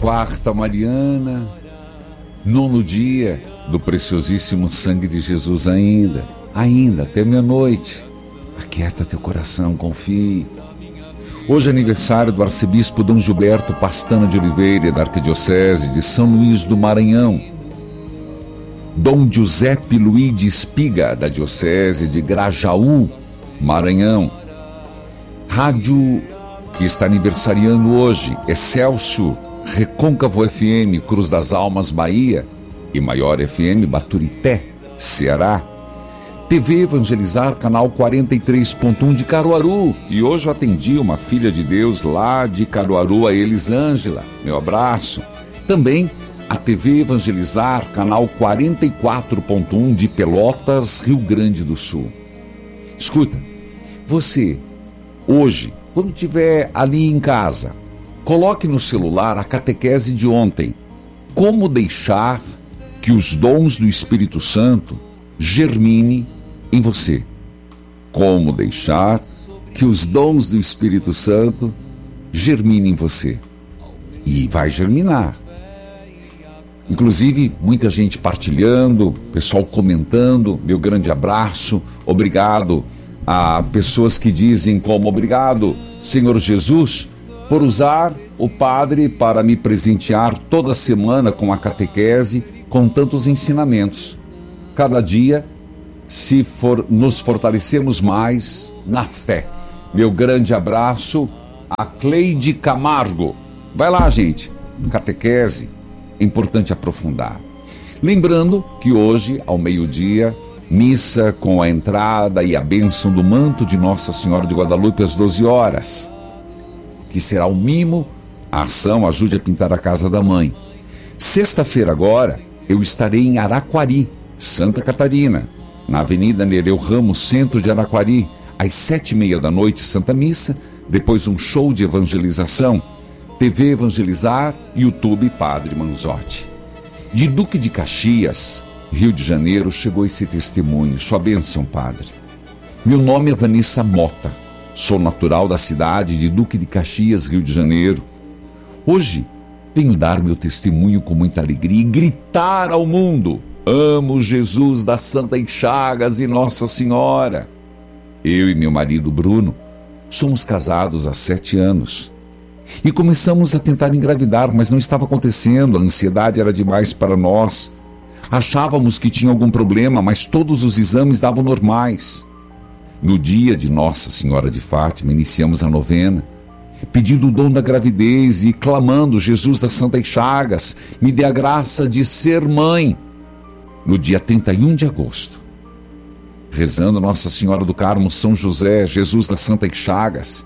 quarta mariana, nono dia do preciosíssimo sangue de Jesus ainda até meia-noite. Aquieta teu coração, confie. Hoje é aniversário do arcebispo Dom Gilberto Pastana de Oliveira, da Arquidiocese de São Luís do Maranhão. Dom Giuseppe Luiz de Espiga, da Diocese de Grajaú, Maranhão. Rádio que está aniversariando hoje: Excelsior, Recôncavo FM, Cruz das Almas, Bahia, e Maior FM, Baturité, Ceará. TV Evangelizar, canal 43.1 de Caruaru. E hoje eu atendi uma filha de Deus lá de Caruaru, a Elisângela. Meu abraço. Também a TV Evangelizar, canal 44.1 de Pelotas, Rio Grande do Sul. Escuta, você, hoje, quando estiver ali em casa, coloque no celular a catequese de ontem. Como deixar que os dons do Espírito Santo germine em você. Como deixar que os dons do Espírito Santo germinem em você. E vai germinar. Inclusive, muita gente partilhando, pessoal comentando. Meu grande abraço. Obrigado a pessoas que dizem como: obrigado, Senhor Jesus, por usar o Padre para me presentear toda semana com a catequese, com tantos ensinamentos. Cada dia, nos fortalecemos mais na fé. Meu grande abraço a Cleide Camargo. Vai lá, gente, catequese, é importante aprofundar. Lembrando que hoje, ao meio-dia, missa com a entrada e a bênção do manto de Nossa Senhora de Guadalupe às 12 horas, que será o mimo, a ação Ajude a Pintar a Casa da Mãe. Sexta-feira agora, eu estarei em Araquari, Santa Catarina, na Avenida Nereu Ramos, centro de Araquari, às 7h30 da noite, Santa Missa, depois um show de evangelização, TV Evangelizar, YouTube Padre Manzotti. De Duque de Caxias, Rio de Janeiro, chegou esse testemunho. Sua bênção, Padre. Meu nome é Vanessa Mota, sou natural da cidade de Duque de Caxias, Rio de Janeiro. Hoje, venho dar meu testemunho com muita alegria e gritar ao mundo: amo Jesus das Santas Chagas e Nossa Senhora. Eu e meu marido Bruno somos casados há 7 anos e começamos a tentar engravidar, mas não estava acontecendo. A ansiedade era demais para nós. Achávamos que tinha algum problema, mas todos os exames davam normais. No dia de Nossa Senhora de Fátima, iniciamos a novena, pedindo o dom da gravidez e clamando: Jesus das Santas Chagas, me dê a graça de ser mãe. No dia 31 de agosto, rezando Nossa Senhora do Carmo, São José, Jesus das Santas Chagas,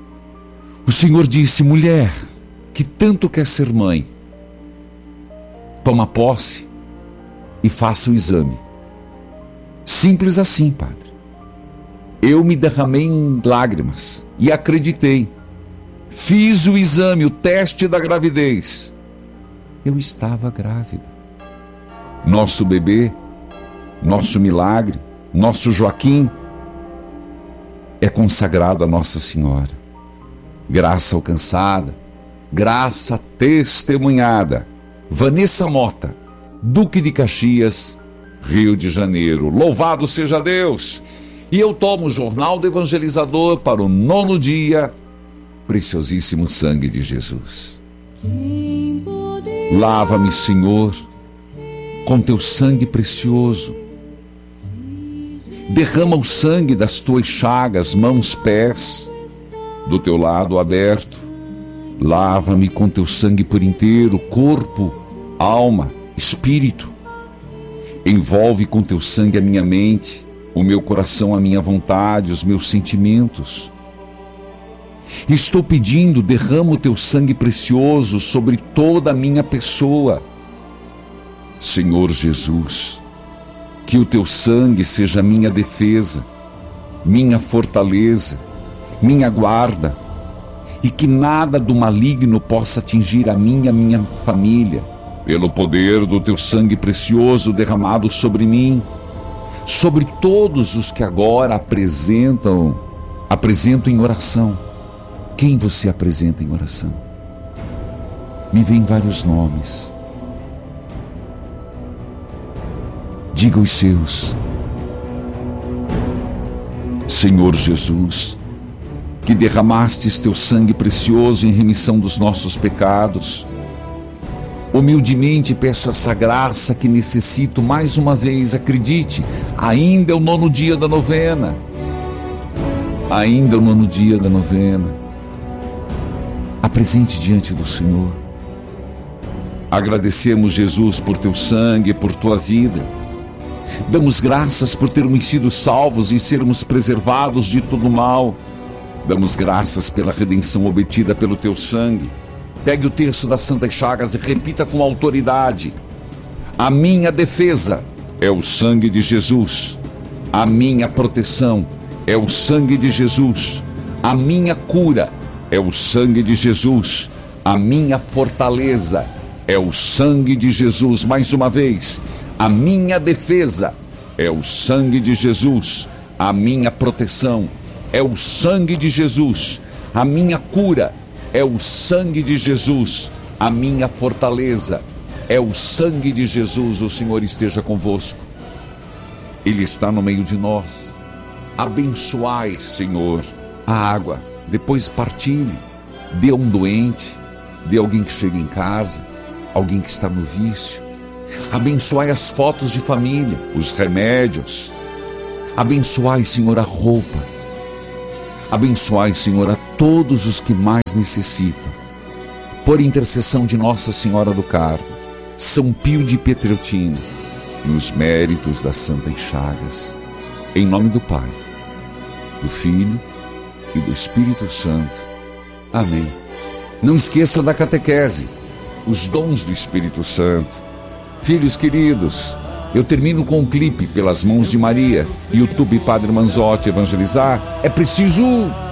o Senhor disse: mulher que tanto quer ser mãe, toma posse e faça o exame. Simples assim, Padre. Eu me derramei em lágrimas e acreditei. Fiz o exame, o teste da gravidez. Eu estava grávida. Nosso bebê, nosso milagre, nosso Joaquim é consagrado a Nossa Senhora. Graça alcançada, graça testemunhada. Vanessa Mota, Duque de Caxias, Rio de Janeiro. Louvado seja Deus! E eu tomo o Jornal do Evangelizador para o 9º dia, preciosíssimo sangue de Jesus. Lava-me, Senhor, com teu sangue precioso. Derrama o sangue das tuas chagas, mãos, pés, do teu lado aberto. Lava-me com teu sangue por inteiro, corpo, alma, espírito. Envolve com teu sangue a minha mente, o meu coração, a minha vontade, os meus sentimentos. Estou pedindo: derrama o teu sangue precioso sobre toda a minha pessoa. Senhor Jesus, que o teu sangue seja minha defesa, minha fortaleza, minha guarda, e que nada do maligno possa atingir a mim e a minha família, pelo poder do teu sangue precioso derramado sobre mim, sobre todos os que agora apresentam em oração. Quem você apresenta em oração? Me vêm vários nomes. Diga os seus. Senhor Jesus, que derramastes teu sangue precioso em remissão dos nossos pecados, humildemente peço essa graça que necessito mais uma vez. Acredite, ainda é o 9º dia da novena. Ainda é o 9º dia da novena. Apresente diante do Senhor. Agradecemos, Jesus, por teu sangue, por tua vida. Damos graças por termos sido salvos e sermos preservados de todo mal. Damos graças pela redenção obtida pelo teu sangue. Pegue o texto das Santas Chagas e repita com autoridade: a minha defesa é o sangue de Jesus. A minha proteção é o sangue de Jesus. A minha cura é o sangue de Jesus. A minha fortaleza é o sangue de Jesus. Mais uma vez, a minha defesa é o sangue de Jesus. A minha proteção é o sangue de Jesus. A minha cura é o sangue de Jesus. A minha fortaleza é o sangue de Jesus. O Senhor esteja convosco. Ele está no meio de nós. Abençoai, Senhor, a água. Depois partilhe. Dê a um doente. Dê a alguém que chega em casa. Alguém que está no vício. Abençoai as fotos de família, os remédios. Abençoai, Senhor, a roupa. Abençoai, Senhor, a todos os que mais necessitam. Por intercessão de Nossa Senhora do Carmo, São Pio de Pietrelcina, nos méritos das Santas Chagas, em nome do Pai, do Filho e do Espírito Santo. Amém. Não esqueça da catequese, os dons do Espírito Santo. Filhos queridos, eu termino com um clipe Pelas Mãos de Maria. YouTube Padre Manzotti Evangelizar. É preciso